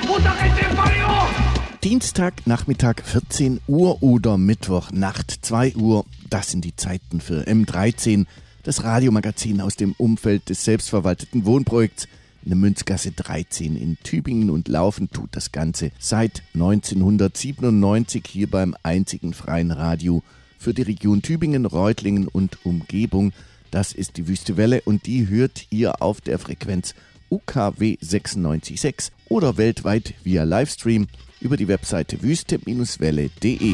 Dienstagnachmittag 14 Uhr oder Mittwochnacht 2 Uhr. Das sind die Zeiten für M13, das Radiomagazin aus dem Umfeld des selbstverwalteten Wohnprojekts in der Münzgasse 13 in Tübingen, und laufen tut das Ganze seit 1997 hier beim einzigen freien Radio für die Region Tübingen, Reutlingen und Umgebung. Das ist die Wüste Welle, und die hört ihr auf der Frequenz UKW 96.6 oder weltweit via Livestream über die Webseite wüste-welle.de.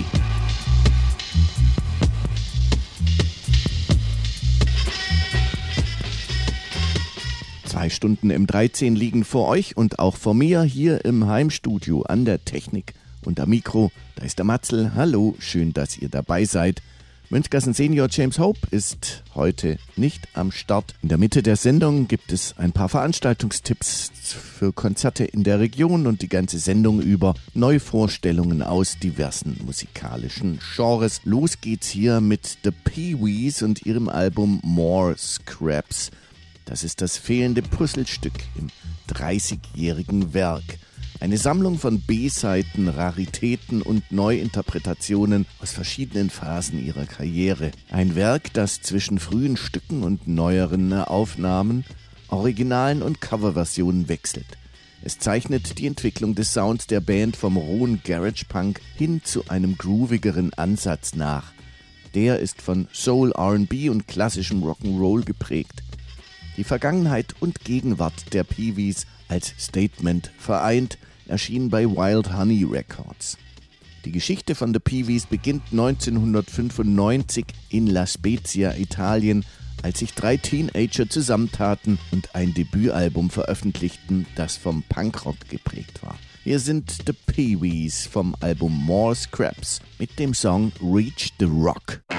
2 Stunden M13 liegen vor euch und auch vor mir hier im Heimstudio an der Technik und am Mikro. Da ist der Matzel. Hallo, schön, dass ihr dabei seid. Münzgassen Senior James Hope ist heute nicht am Start. In der Mitte der Sendung gibt es ein paar Veranstaltungstipps für Konzerte in der Region und die ganze Sendung über Neuvorstellungen aus diversen musikalischen Genres. Los geht's hier mit The Pee-Wees und ihrem Album More Scraps. Das ist das fehlende Puzzlestück im 30-jährigen Werk. Eine Sammlung von B-Seiten, Raritäten und Neuinterpretationen aus verschiedenen Phasen ihrer Karriere. Ein Werk, das zwischen frühen Stücken und neueren Aufnahmen, Originalen und Coverversionen wechselt. Es zeichnet die Entwicklung des Sounds der Band vom rohen Garage-Punk hin zu einem groovigeren Ansatz nach. Der ist von Soul, R&B und klassischem Rock'n'Roll geprägt. Die Vergangenheit und Gegenwart der Pee-Wees als Statement vereint, erschien bei Wild Honey Records. Die Geschichte von The Pee-Wees beginnt 1995 in La Spezia, Italien, als sich 3 Teenager zusammentaten und ein Debütalbum veröffentlichten, das vom Punkrock geprägt war. Hier sind The Pee-Wees vom Album More Scraps mit dem Song Reach the Rock.